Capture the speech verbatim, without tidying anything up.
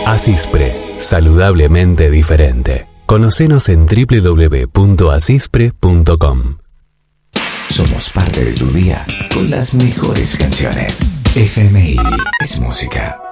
Asispre, saludablemente diferente. Conocenos en doble u doble u doble u punto asispre punto com. Somos parte de tu día con las mejores canciones. F M I es música.